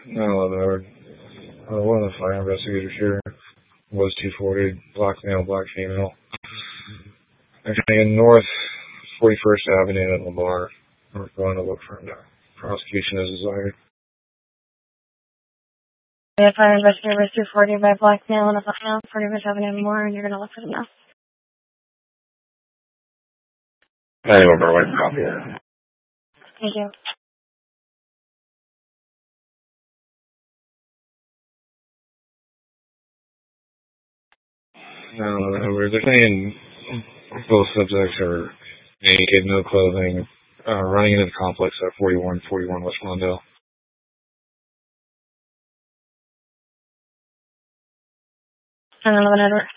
No, one of the fire investigators here was 240, black male, black female. Actually, in North 41st Avenue in Lamar. We're going to look for him now. Prosecution is desired. Yeah, fire investigator was 240 by black male and a black male, 41st Avenue in Lamar, and you're going to look for them now. Anyway, we're waiting for copy. Thank you. No, they're saying both subjects are naked, no clothing, running into the complex at 4141 West Glendale. And 11 Edward.